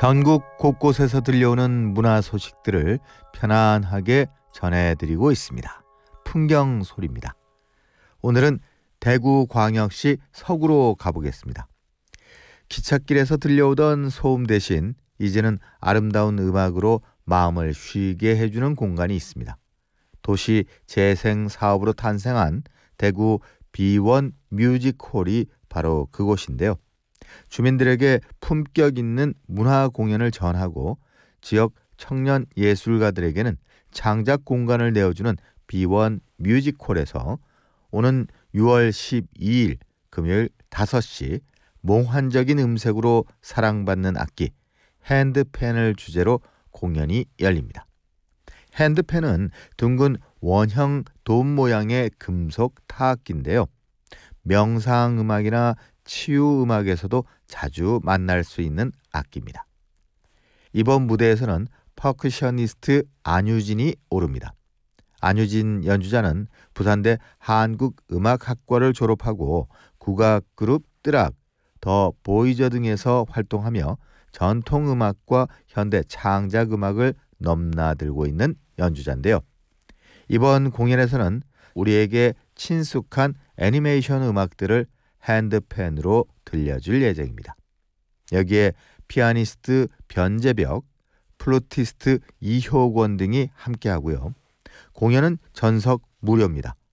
전국 곳곳에서 들려오는 문화 소식들을 편안하게 전해드리고 있습니다. 풍경 소리입니다. 오늘은 대구광역시 서구로 가보겠습니다. 기찻길에서 들려오던 소음 대신 이제는 아름다운 음악으로 마음을 쉬게 해주는 공간이 있습니다. 도시 재생 사업으로 탄생한 대구 B1 뮤직홀이 바로 그곳인데요. 주민들에게 품격 있는 문화 공연을 전하고 지역 청년 예술가들에게는 창작 공간을 내어주는 B1 뮤직홀에서 오는 6월 12일 금요일 5시 몽환적인 음색으로 사랑받는 악기 핸드펜을 주제로 공연이 열립니다. 핸드펜은 둥근 원형 돔 모양의 금속 타악기인데요. 명상음악이나 치유음악에서도 자주 만날 수 있는 악기입니다. 이번 무대에서는 퍼커셔니스트 안유진이 오릅니다. 안유진 연주자는 부산대 한국음악학과를 졸업하고 국악그룹 뜨락, 더 보이저 등에서 활동하며 전통음악과 현대 창작음악을 넘나들고 있는 연주자인데요. 이번 공연에서는 우리에게 친숙한 애니메이션 음악들을 핸드펜으로 들려줄 예정입니다. 여기에 피아니스트 변재벽, 플루티스트 이효권 등이 함께하고요. 공연은 전석 무료입니다.